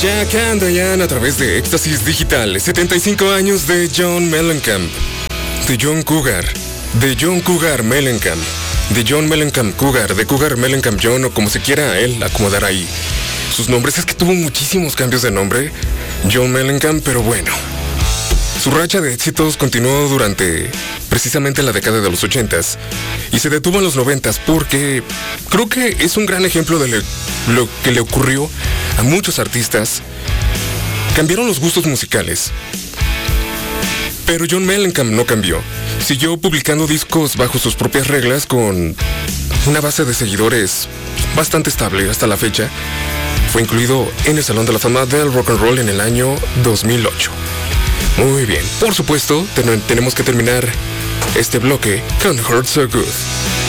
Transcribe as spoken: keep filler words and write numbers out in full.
Ya Can Diane a través de Éxtasis Digital. setenta y cinco años de John Mellencamp. De John Cougar. De John Cougar Mellencamp. De John Mellencamp Cougar. De Cougar Mellencamp John, o como se quiera él acomodar ahí sus nombres. Es que tuvo muchísimos cambios de nombre John Mellencamp, pero bueno. Su racha de éxitos continuó durante precisamente la década de los ochentas y se detuvo en los noventas porque creo que es un gran ejemplo de le- lo que le ocurrió a muchos artistas. Cambiaron los gustos musicales, pero John Mellencamp no cambió. Siguió publicando discos bajo sus propias reglas con una base de seguidores bastante estable hasta la fecha. Fue incluido en el Salón de la Fama del Rock and Roll en el año dos mil ocho. Muy bien, por supuesto, ten- tenemos que terminar este bloque con Hurt So Good.